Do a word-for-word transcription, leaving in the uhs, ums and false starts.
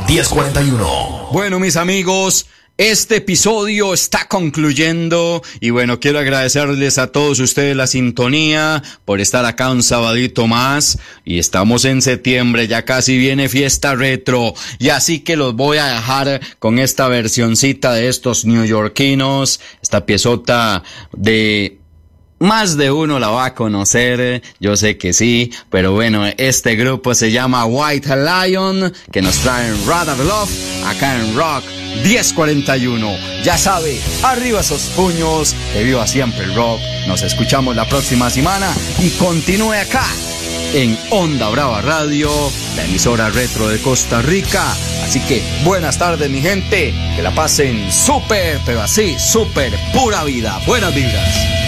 diez cuarenta y uno. Bueno, mis amigos, este episodio está concluyendo y bueno, quiero agradecerles a todos ustedes la sintonía por estar acá un sabadito más y estamos en septiembre, ya casi viene fiesta retro y así que los voy a dejar con esta versioncita de estos neoyorquinos, esta piezota de... Más de uno la va a conocer, yo sé que sí, pero bueno, este grupo se llama White Lion, que nos traen Rather Love, acá en Rock diez cuarenta y uno. Ya sabe, arriba esos puños, que viva siempre el rock. Nos escuchamos la próxima semana y continúe acá, en Onda Brava Radio, la emisora retro de Costa Rica. Así que, buenas tardes mi gente, que la pasen súper, pero así, súper pura vida. Buenas vibras.